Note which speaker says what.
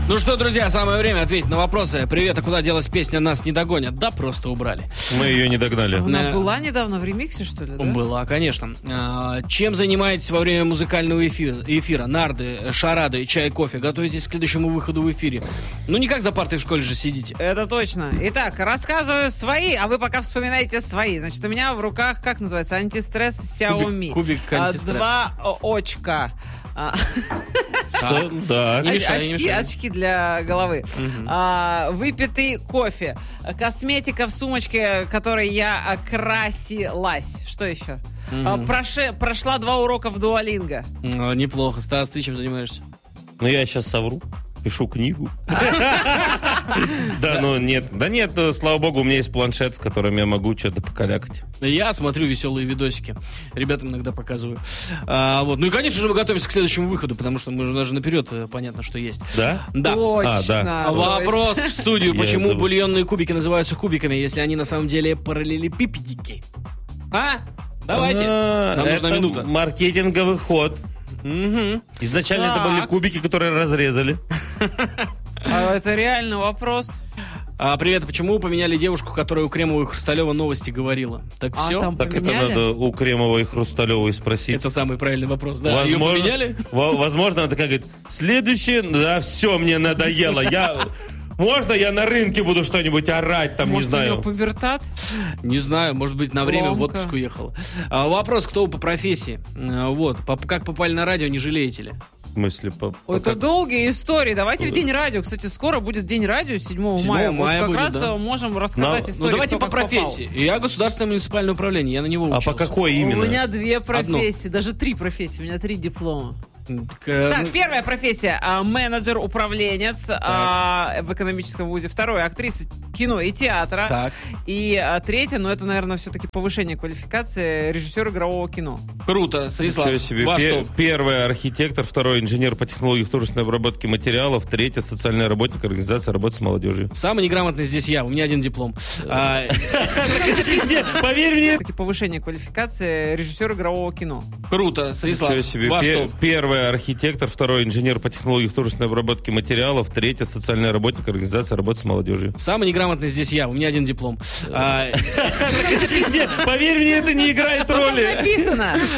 Speaker 1: Ну что, друзья, самое время ответить на вопросы. Привет, а куда делась песня «Нас не догонят»? Да, просто убрали.
Speaker 2: Мы ее не догнали.
Speaker 3: Она была недавно в ремиксе, что ли, да?
Speaker 1: Была, конечно. Чем занимаетесь во время музыкального эфира? Нарды, шарады, чай, кофе. Готовитесь к следующему выходу в эфире? Ну, не как за партой в школе же сидите.
Speaker 3: Это точно. Итак, рассказываю свои, а вы пока вспоминаете свои. Значит, у меня в руках, как называется, антистресс Xiaomi.
Speaker 1: Кубик антистресс.
Speaker 3: 2 очка.
Speaker 2: Да.
Speaker 1: Не мешай, не мешай.
Speaker 3: Очки для головы. Выпитый кофе. Косметика в сумочке, которой я красилась. Что еще? Прошла 2 урока в дуолинго.
Speaker 1: Неплохо. Стас, ты чем занимаешься?
Speaker 2: Ну, я сейчас совру. Пишу книгу. Да, ну нет. Да нет, слава богу, у меня есть планшет, в котором я могу что-то покалякать.
Speaker 1: Я смотрю веселые видосики. Ребятам иногда показываю. Вот. Ну и, конечно же, мы готовимся к следующему выходу, потому что мы же даже наперед понятно, что есть.
Speaker 2: Да?
Speaker 1: Да.
Speaker 3: Точно.
Speaker 1: Вопрос в студию.
Speaker 2: Я
Speaker 1: Почему
Speaker 2: забыл.
Speaker 1: бульонные кубики называются кубиками, если они на самом деле параллелепипедики? Давайте. Нам нужна
Speaker 2: Это
Speaker 1: минута.
Speaker 2: маркетинговый ход. Изначально это были кубики, которые разрезали.
Speaker 3: А это реально вопрос.
Speaker 1: Привет, почему поменяли девушку, которая у Кремова и Хрусталева новости говорила? Так все?
Speaker 3: там
Speaker 2: Так это
Speaker 3: поменяли?
Speaker 2: надо у Кремова и Хрусталевой спросить.
Speaker 1: Это самый правильный вопрос. Да, ее поменяли?
Speaker 2: Возможно, она такая говорит, следующее, да, все, мне надоело. Можно я на рынке буду что-нибудь орать, там,
Speaker 3: Может,
Speaker 2: не
Speaker 3: у
Speaker 2: знаю.
Speaker 3: него пубертат?
Speaker 1: Не знаю, может быть, на время в
Speaker 3: Ломка.
Speaker 1: отпуск уехала. Вопрос, кто вы по профессии? Вот, как попали на радио, не жалеете ли?
Speaker 2: В смысле,
Speaker 3: Это долгие истории. Давайте в День радио. Кстати, скоро будет День радио, 7 мая.
Speaker 1: мая
Speaker 3: Вот как
Speaker 1: будет,
Speaker 3: раз
Speaker 1: да.
Speaker 3: можем рассказать историю.
Speaker 1: Ну, давайте
Speaker 3: кто
Speaker 1: по
Speaker 3: как попал.
Speaker 1: профессии. Я государственное муниципальное управление, я на него
Speaker 2: А
Speaker 1: учился.
Speaker 2: по какой именно?
Speaker 3: У меня 2 профессии, даже 3 профессии. У меня 3 диплома.
Speaker 1: Ну,
Speaker 3: Так, первая профессия. Менеджер-управленец в экономическом вузе. Второе, актриса кино и театра.
Speaker 1: Так.
Speaker 3: И третье, это, наверное, все-таки повышение квалификации, режиссер игрового кино.
Speaker 1: Круто, Станислав.
Speaker 2: Ничего себе.
Speaker 1: Ваш топ.
Speaker 2: Первый архитектор, второй инженер по технологии художественной обработки материалов, третий социальный работник, организация работы с молодежью.
Speaker 1: Самый неграмотный здесь я, у меня 1 диплом.
Speaker 2: Поверь мне.
Speaker 3: Все-таки повышение квалификации, режиссер игрового кино.
Speaker 1: Круто, Станислав.
Speaker 2: Ничего себе.
Speaker 1: Ваш топ.
Speaker 2: Первый архитектор, второй инженер по технологии художественной обработки материалов, третий социальный работник, организация работы с молодежью.
Speaker 1: Самый неграмотный здесь я, у меня 1 диплом.
Speaker 2: Поверь мне, это не играет
Speaker 3: Что там
Speaker 2: роли.
Speaker 3: написано?